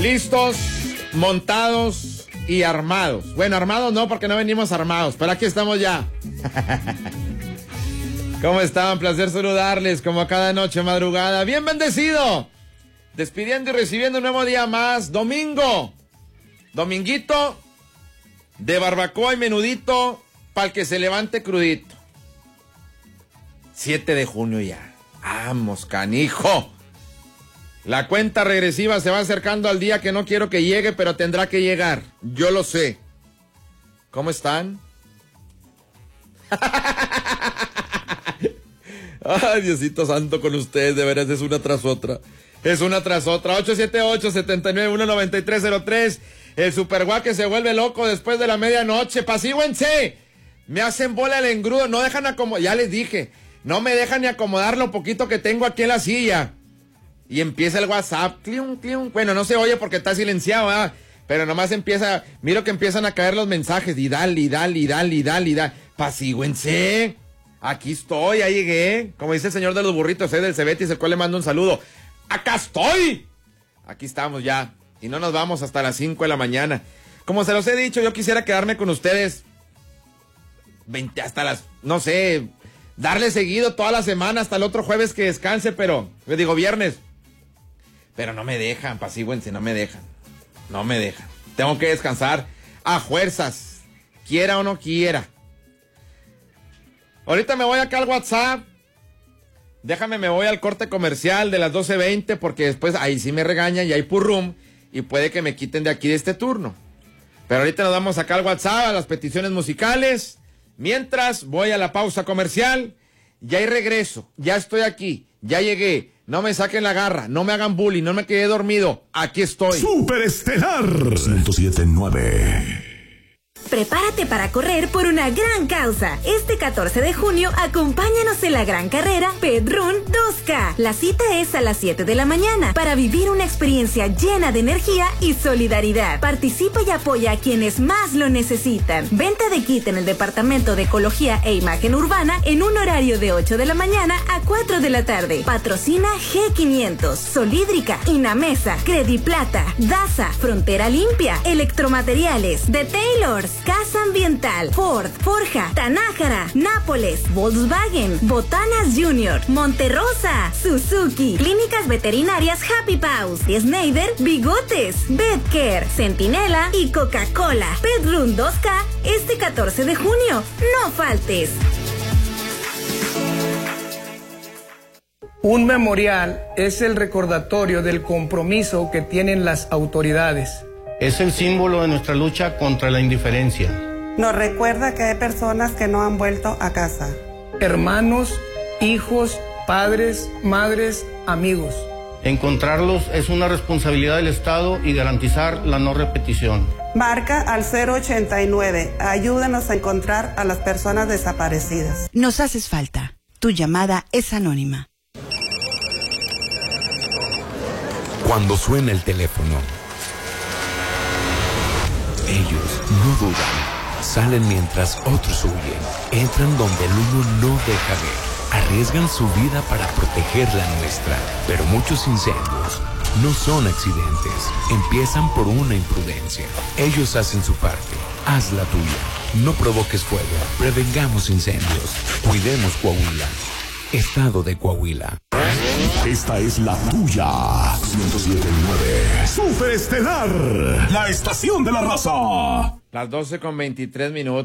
Listos, montados y armados. Bueno, armados no, porque no venimos armados, pero aquí estamos ya. ¿Cómo están? Placer saludarles como cada noche madrugada. Bien bendecido. Despidiendo y recibiendo un nuevo día más. Domingo. Dominguito de barbacoa y menudito para el que se levante crudito. 7 de junio ya. Vamos, canijo. La cuenta regresiva se va acercando al día que no quiero que llegue, pero tendrá que llegar. Yo lo sé. ¿Cómo están? Ay, Diosito santo con ustedes, de veras, es una tras otra. Es una tras otra. 878-791-9303. El superguá que se vuelve loco después de la medianoche. Apacíguense. Me hacen bola el engrudo. No dejan acomodar. Ya les dije. No me dejan ni acomodar lo poquito que tengo aquí en la silla. Y empieza el WhatsApp. Clium, clium. Bueno, no se oye porque está silenciado, ¿verdad? Pero nomás empieza. Miro que empiezan a caer los mensajes. Y dale. Apacíguense. Aquí estoy, ya llegué. Como dice el señor de los burritos, del Cebetis, el cual le mando un saludo. ¡Acá estoy! Aquí estamos ya. Y no nos vamos hasta las 5 de la mañana. Como se los he dicho, yo quisiera quedarme con ustedes 20 hasta las, no sé, darle seguido toda la semana hasta el otro jueves que descanse, pero, les digo viernes. Pero no me dejan, apacíguense, no me dejan. No me dejan. Tengo que descansar a fuerzas, quiera o no quiera. Ahorita me voy acá al WhatsApp. Me voy al corte comercial de las 12:20 porque después ahí sí me regañan y hay purrum y puede que me quiten de aquí de este turno. Pero ahorita nos vamos acá al WhatsApp a las peticiones musicales. Mientras voy a la pausa comercial, ya hay regreso, ya estoy aquí, ya llegué. No me saquen la garra, no me hagan bullying, no me quedé dormido. Aquí estoy. Superestelar 107.9. Prepárate para correr por una gran causa. Este 14 de junio, acompáñanos en la gran carrera Pedrún 2K. La cita es a las 7 de la mañana para vivir una experiencia llena de energía y solidaridad. Participa y apoya a quienes más lo necesitan. Venta de kit en el Departamento de Ecología e Imagen Urbana en un horario de 8 de la mañana a 4 de la tarde. Patrocina G500, Solídrica, Inamesa, Crediplata, Daza, Frontera Limpia, Electromateriales, The Taylors, Casa Ambiental, Ford, Forja, Tanájara, Nápoles, Volkswagen, Botanas Junior, Monterrosa, Suzuki, Clínicas Veterinarias Happy Paws, Schneider, Bigotes, Betcare, Centinela y Coca-Cola. Pedrún 2K este 14 de junio. No faltes. Un memorial es el recordatorio del compromiso que tienen las autoridades. Es el símbolo de nuestra lucha contra la indiferencia. Nos recuerda que hay personas que no han vuelto a casa. Hermanos, hijos, padres, madres, amigos. Encontrarlos es una responsabilidad del Estado y garantizar la no repetición. Marca al 089. Ayúdanos a encontrar a las personas desaparecidas. Nos haces falta. Tu llamada es anónima. Cuando suena el teléfono, ellos no dudan, salen mientras otros huyen, entran donde el humo no deja ver, arriesgan su vida para proteger la nuestra, pero muchos incendios no son accidentes, empiezan por una imprudencia. Ellos hacen su parte, haz la tuya, no provoques fuego, prevengamos incendios, cuidemos Coahuila, Estado de Coahuila. Esta es la tuya. 107.9. Superestelar, la estación de la raza. Las 12:23.